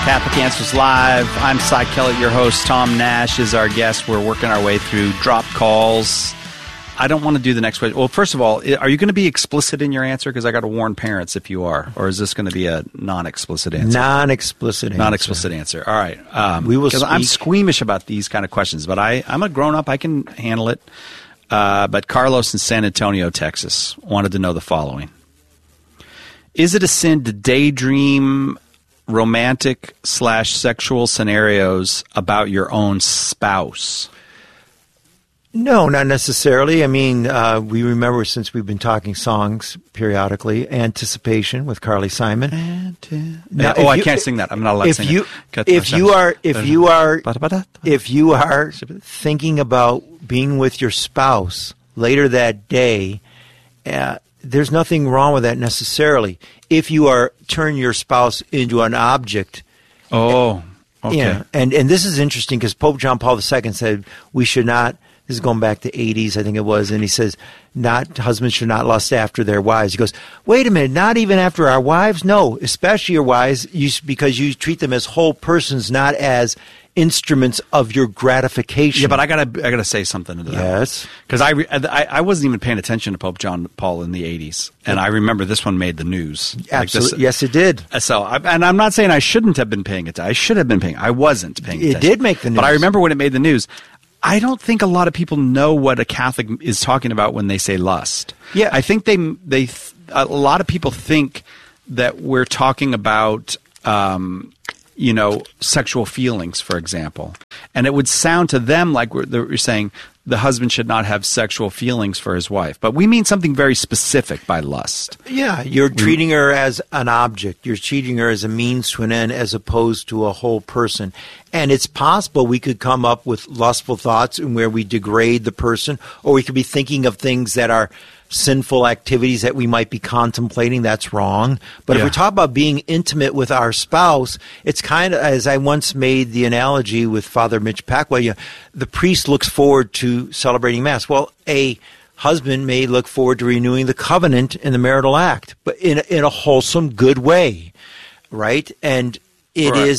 Catholic Answers Live. I'm Cy Kellett, your host. Tom Nash is our guest. We're working our way through drop calls. I don't want to do the next question. Well, first of all, are you going to be explicit in your answer? Because I got to warn parents if you are. Or is this going to be a non-explicit answer? Non-explicit answer. Non-explicit answer. All right. We will. Because I'm squeamish about these kind of questions, but I'm a grown-up. I can handle it. But Carlos in San Antonio, Texas, wanted to know the following. Is it a sin to daydream romantic/sexual scenarios about your own spouse? No, not necessarily. I mean, we remember, since we've been talking songs periodically, Anticipation with Carly Simon. Now, I can't sing that. I'm not allowed to sing it. If you are thinking about being with your spouse later that day, there's nothing wrong with that necessarily. If you are turn your spouse into an object. Oh, okay. Yeah, and this is interesting because Pope John Paul II said we should not. This is going back to 80s, I think it was, and he says, husbands should not lust after their wives. He goes, wait a minute, not even after our wives? No, especially your wives, because you treat them as whole persons, not as instruments of your gratification. Yeah, but I gotta say something to that. Yes, because I wasn't even paying attention to Pope John Paul in the 80s, and I remember this one made the news. Absolutely, yes, it did. So, and I'm not saying I shouldn't have been paying attention. I should have been paying. I wasn't paying attention. It did make the news, but I remember when it made the news. I don't think a lot of people know what a Catholic is talking about when they say lust. Yeah, I think a lot of people think that we're talking about sexual feelings, for example, and it would sound to them like we're saying the husband should not have sexual feelings for his wife, but we mean something very specific by lust. Yeah, you're treating her as an object. You're treating her as a means to an end as opposed to a whole person. And it's possible we could come up with lustful thoughts in where we degrade the person, or we could be thinking of things that are sinful activities that we might be contemplating. That's wrong. But if we talk about being intimate with our spouse, it's kind of, as I once made the analogy with Father Mitch Packwell, the priest looks forward to celebrating Mass. Well, a husband may look forward to renewing the covenant in the marital act, but in a wholesome, good way, right? And it is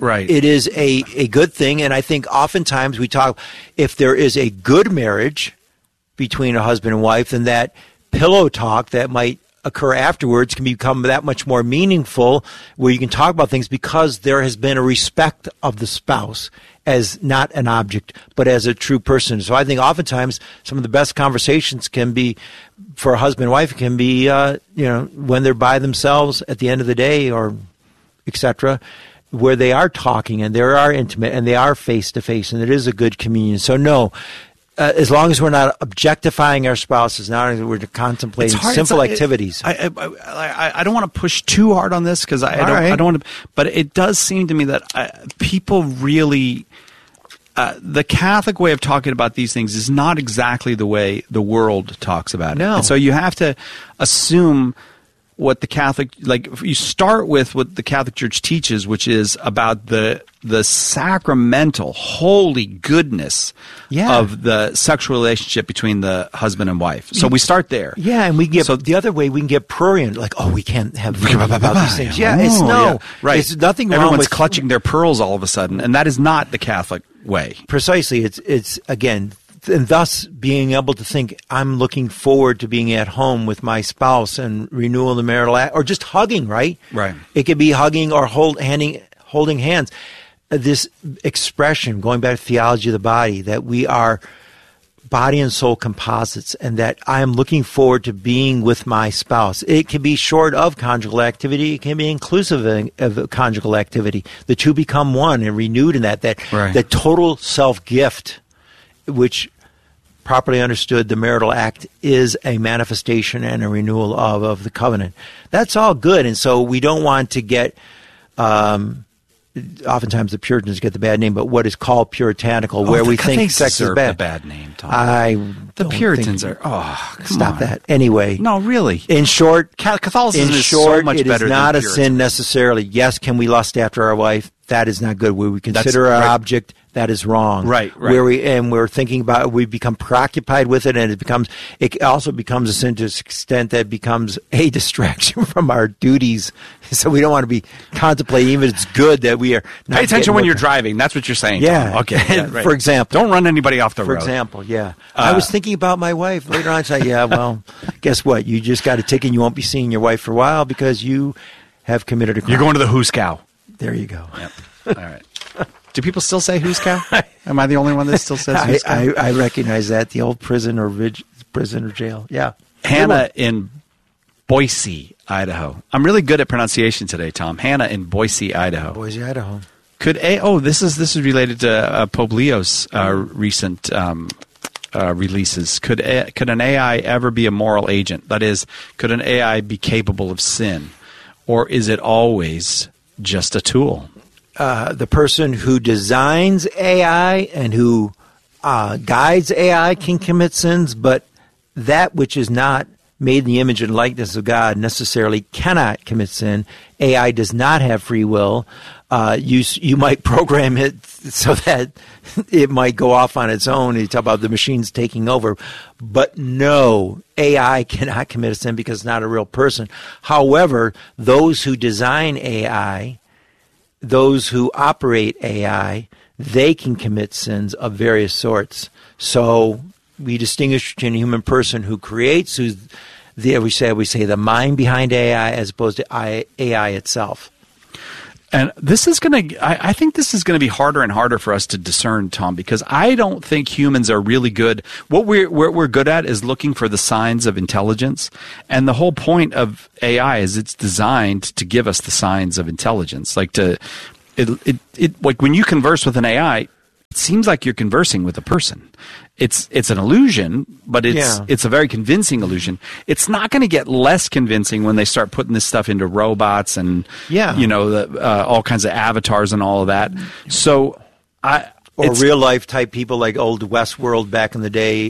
a good thing. And I think oftentimes we talk, if there is a good marriage between a husband and wife, then that pillow talk that might occur afterwards can become that much more meaningful, where you can talk about things because there has been a respect of the spouse as not an object, but as a true person. So I think oftentimes some of the best conversations can be, for a husband and wife, can be, when they're by themselves at the end of the day, or etc., where they are talking and they are intimate and they are face-to-face, and it is a good communion. So no, as long as we're not objectifying our spouses, not we're contemplating sinful activities. I don't want to push too hard on this because I don't want to, but it does seem to me that people really, the Catholic way of talking about these things is not exactly the way the world talks about it. No. And so you have to assume what the Catholic, you start with what the Catholic Church teaches, which is about the sacramental, holy goodness of the sexual relationship between the husband and wife. So we start there. Yeah, and we get, the other way, we can get prurient, we can't have about these things. Yeah, right. It's nothing wrong. Everyone's clutching their pearls all of a sudden, and that is not the Catholic way. Precisely. It's again, and thus being able to think, I'm looking forward to being at home with my spouse and renewal of the marital act, or just hugging, right? Right. It could be hugging or holding hands. This expression, going back to theology of the body, that we are body and soul composites, and that I am looking forward to being with my spouse. It can be short of conjugal activity. It can be inclusive of conjugal activity. The two become one and renewed in that total self-gift, which, properly understood, the marital act is a manifestation and a renewal of the covenant. That's all good. And so we don't want to get, oftentimes the Puritans get the bad name, but what is called puritanical, where we think sex is bad. The bad name, Tom. The Puritans are, stop that. Anyway. No, really. In short, Catholicism is so much it better is not than a sin necessarily. Yes, can we lust after our wife? that is not good. Where we consider That's an right. object, that is wrong. Right. Where we're thinking about it, we become preoccupied with it, and it also becomes a sin to an extent that it becomes a distraction from our duties. So we don't want to be contemplating, even if it's good that we are not Pay attention getting when what- you're driving. That's what you're saying. Yeah. Tom. Okay. Yeah, right. For example. don't run anybody off the For road. example, yeah. I was thinking about my wife later on. I said, yeah, well, guess what? You just got a ticket and you won't be seeing your wife for a while because you have committed a crime. You're going to the Who's Cow. There you go. Yep. All right. Do people still say Who's Cow? Am I the only one that still says Who's Cow? I recognize that, the old prison or jail. Yeah. Hannah in Boise, Idaho. I'm really good at pronunciation today, Tom. Hannah in Boise, Idaho. Boise, Idaho. Could this is related to Pope Leo's recent releases. Could an AI ever be a moral agent? That is, could an AI be capable of sin, or is it always just a tool? The person who designs AI and who guides AI can commit sins, but that which is not made in the image and likeness of God necessarily cannot commit sin. AI does not have free will. You might program it so that it might go off on its own. You talk about the machines taking over. But no, AI cannot commit a sin because it's not a real person. However, those who design AI, those who operate AI, they can commit sins of various sorts. So we distinguish between a human person who creates, we say the mind behind AI as opposed to AI itself. And this is going to, I think this is going to be harder and harder for us to discern, Tom, because I don't think humans are really good. What we're good at is looking for the signs of intelligence. And the whole point of AI is it's designed to give us the signs of intelligence. Like like when you converse with an AI, it seems like you're conversing with a person. It's an illusion, but it's a very convincing illusion. It's not going to get less convincing when they start putting this stuff into robots and all kinds of avatars and all of that. So, real life type people like old Westworld back in the day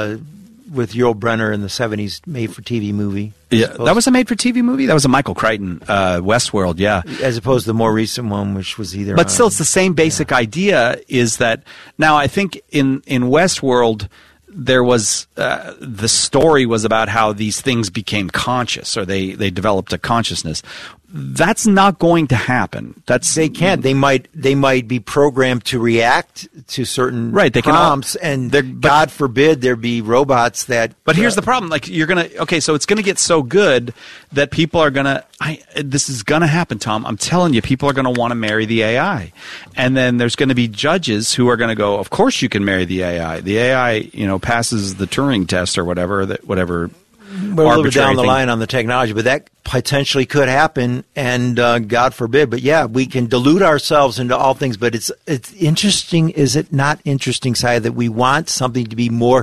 with Yul Brynner in the 70s, made for TV movie. Yeah, that was a made for TV movie. That was a Michael Crichton Westworld. Yeah, as opposed to the more recent one, which was either. But still, it's the same basic idea. Is that now? I think in Westworld there was the story was about how these things became conscious, or they developed a consciousness. That's not going to happen. They can't. They might be programmed to react to certain prompts, and God forbid there be robots that. But here's the problem: like so it's gonna get so good that people are gonna. This is gonna happen, Tom. I'm telling you, people are gonna want to marry the AI, and then there's gonna be judges who are gonna go, "Of course you can marry the AI. The AI, passes the Turing test or whatever whatever." We're a little bit down the line on the technology, but that potentially could happen, and God forbid. But yeah, we can delude ourselves into all things. But it's interesting, is it not interesting, Si, that we want something to be more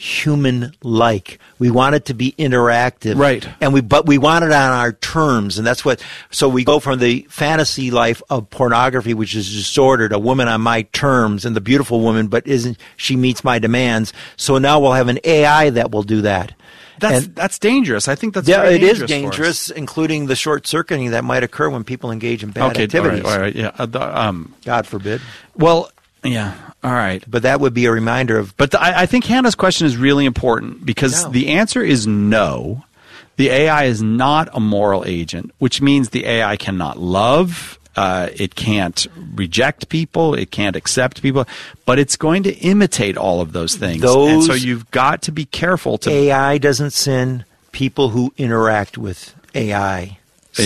human-like? We want it to be interactive, right? But we want it on our terms, and that's what. So we go from the fantasy life of pornography, which is disordered, a woman on my terms, and the beautiful woman, but she meets my demands. So now we'll have an AI that will do that. That's dangerous. I think that's very dangerous. It is dangerous, including the short circuiting that might occur when people engage in bad activities. All right, yeah. God forbid. Well, yeah. All right. But that would be a reminder of. But I think Hannah's question is really important because the answer is no. The AI is not a moral agent, which means the AI cannot love. It can't reject people. It can't accept people. But it's going to imitate all of those things. And so you've got to be careful to... AI doesn't sin. People who interact with AI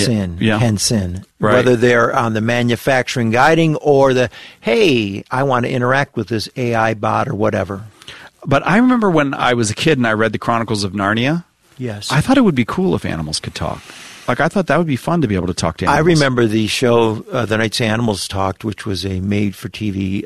can sin. Right. Whether they're on the manufacturing guiding or hey, I want to interact with this AI bot or whatever. But I remember when I was a kid and I read the Chronicles of Narnia. Yes. I thought it would be cool if animals could talk. Like, I thought that would be fun to be able to talk to animals. I remember the show, The Night Animals Talked, which was a made-for-TV,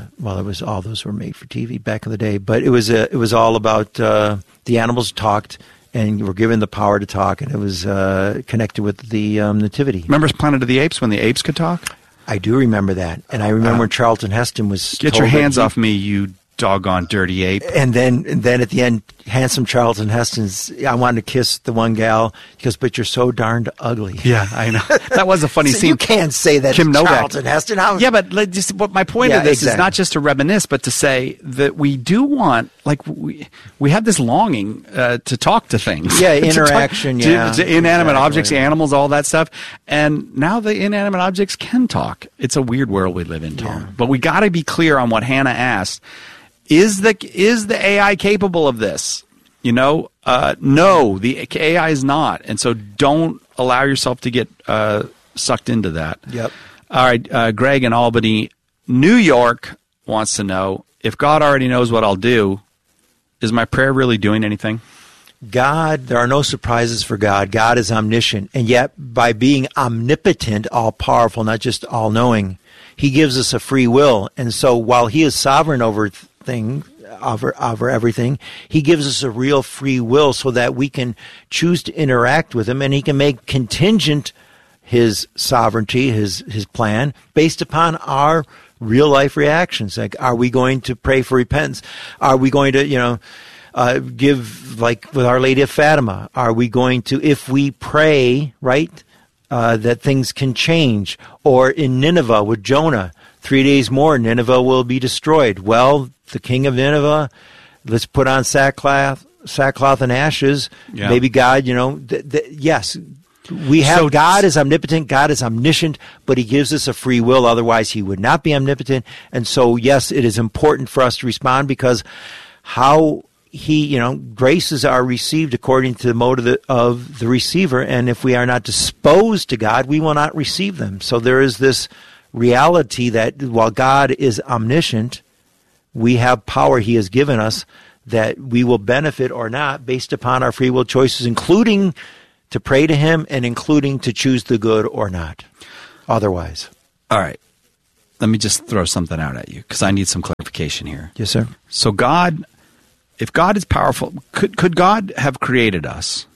all those were made-for-TV back in the day, but it was all about the animals talked and were given the power to talk, and it was connected with the nativity. Remember Planet of the Apes when the apes could talk? I do remember that, and I remember when Charlton Heston was Get your hands off me, you doggone dirty ape. And then at the end, handsome Charlton Heston's, I wanted to kiss the one gal. He goes, but you're so darned ugly. Yeah, I know. That was a funny So scene. you can't say that Kim to Novak. Charlton Heston. Yeah, but but my point of this is not just to reminisce, but to say that we do want, like, we have this longing to talk to things. Yeah, interaction, to inanimate exactly. objects, animals, all that stuff. And now the inanimate objects can talk. It's a weird world we live in, Tom. Yeah. But we got to be clear on what Hannah asked. Is the AI capable of this? No, the AI is not. And so don't allow yourself to get sucked into that. Yep. All right, Greg in Albany, New York wants to know, if God already knows what I'll do, is my prayer really doing anything? God, there are no surprises for God. God is omniscient. And yet, by being omnipotent, all-powerful, not just all-knowing, he gives us a free will. And so while he is sovereign over everything, he gives us a real free will so that we can choose to interact with him, and he can make contingent his sovereignty, his plan, based upon our real life reactions. Like, are we going to pray for repentance? Are we going to, give, like with Our Lady of Fatima? Are we going to, if we pray, right, that things can change? Or in Nineveh with Jonah, 3 days more, Nineveh will be destroyed. Well, the king of Nineveh, let's put on sackcloth and ashes. Yeah. Maybe God, yes, we have, so God is omnipotent, God is omniscient, but he gives us a free will. Otherwise, he would not be omnipotent. And so, yes, it is important for us to respond, because how graces are received according to the mode of the receiver. And if we are not disposed to God, we will not receive them. So there is this reality that while God is omniscient, we have power he has given us that we will benefit or not based upon our free will choices, including to pray to him and including to choose the good or not otherwise. All right. Let me just throw something out at you, because I need some clarification here. Yes, sir. So if God is powerful, could God have created us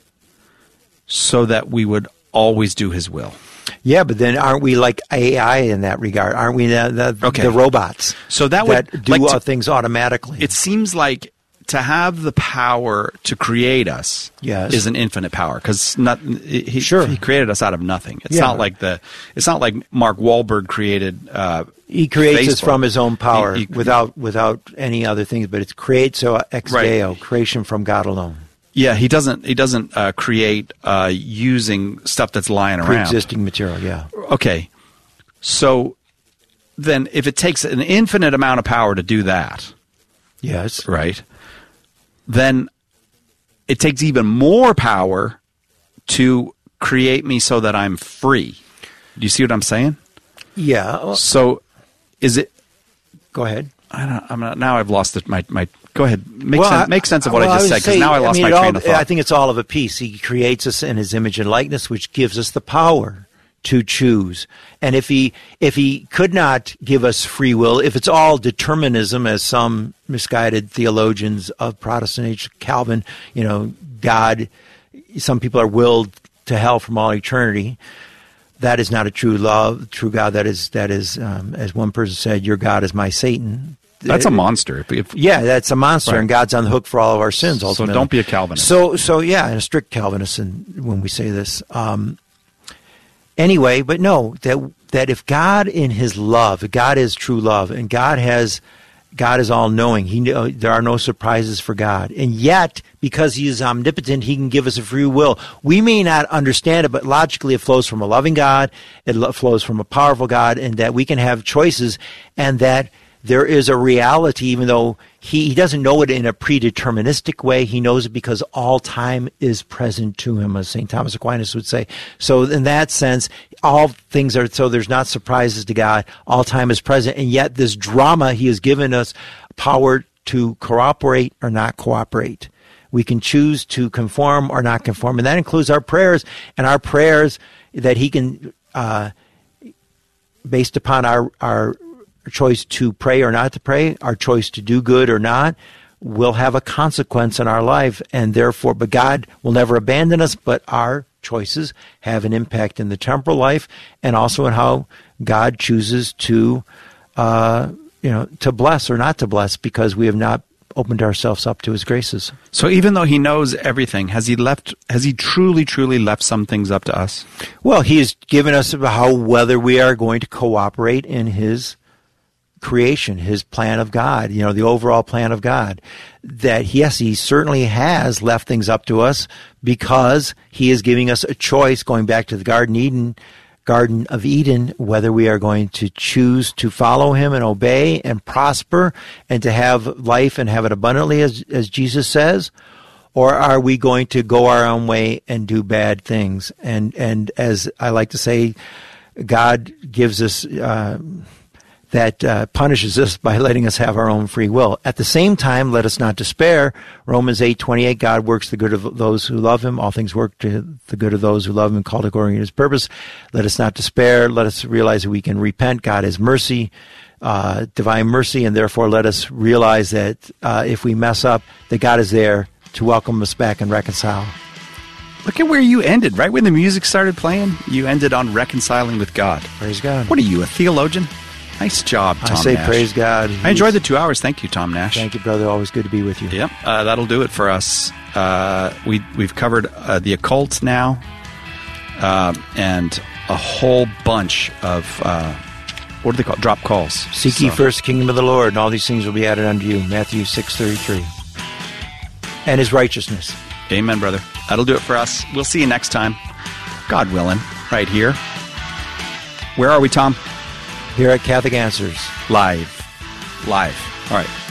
so that we would always do his will? Yeah, but then aren't we like AI in that regard? Aren't we the robots so that do things automatically? It seems like to have the power to create us is an infinite power, because he created us out of nothing. It's not like Mark Wahlberg created. He creates Facebook. us from his own power without any other things, but it's creatio ex deo, creation from God alone. Yeah, he doesn't create using stuff that's lying around. Pre-existing material, yeah. Okay. So then if it takes an infinite amount of power to do that, yes, right, then it takes even more power to create me so that I'm free. Do you see what I'm saying? Yeah. So is it... Go ahead. Now I've lost it. My go ahead. Make sense of what I just said, because now I lost my train of thought. I think it's all of a piece. He creates us in his image and likeness, which gives us the power to choose. And if he could not give us free will, if it's all determinism, as some misguided theologians of Protestant age, Calvin, God, some people are willed to hell from all eternity. That is not a true God. That is, as one person said, your God is my Satan. That's a monster. That's a monster, right. And God's on the hook for all of our sins, ultimately. So don't be a Calvinist. So and a strict Calvinist when we say this. Anyway, but no, that if God in his love, God is true love, and God is all-knowing. There are no surprises for God. And yet, because he is omnipotent, he can give us a free will. We may not understand it, but logically it flows from a loving God, it flows from a powerful God, and that we can have choices, and that there is a reality, even though he doesn't know it in a predeterministic way. He knows it because all time is present to him, as St. Thomas Aquinas would say. So in that sense, all things are, so there's not surprises to God. All time is present. And yet this drama, he has given us power to cooperate or not cooperate. We can choose to conform or not conform. And that includes our prayers, and our prayers that he can, based upon our choice to pray or not to pray, our choice to do good or not, will have a consequence in our life, and therefore, but God will never abandon us, but our choices have an impact in the temporal life and also in how God chooses to to bless or not to bless because we have not opened ourselves up to his graces. So even though he knows everything, has he truly, truly left some things up to us? Well, he has given us whether we are going to cooperate in his creation, his plan of God, the overall plan of God. That, yes, he certainly has left things up to us because he is giving us a choice, going back to the Garden of Eden, whether we are going to choose to follow him and obey and prosper and to have life and have it abundantly, as Jesus says, or are we going to go our own way and do bad things? And as I like to say, God gives us punishes us by letting us have our own free will. At the same time, let us not despair. Romans 8:28, God works the good of those who love him. All things work to the good of those who love him, called according to his purpose. Let us not despair. Let us realize that we can repent. God has mercy, divine mercy, and therefore let us realize that if we mess up, that God is there to welcome us back and reconcile. Look at where you ended. Right when the music started playing, you ended on reconciling with God. Praise God. What are you, a theologian? Nice job, Tom I say Nash. Praise God. I enjoyed the 2 hours. Thank you, Tom Nash. Thank you, brother. Always good to be with you. Yep. That'll do it for us. We've covered the occult now and a whole bunch of, what do they call it? Drop calls. Seek ye first the kingdom of the Lord, and all these things will be added unto you. Matthew 6:33. And his righteousness. Amen, brother. That'll do it for us. We'll see you next time. God willing, right here. Where are we, Tom? Here at Catholic Answers. Live. All right.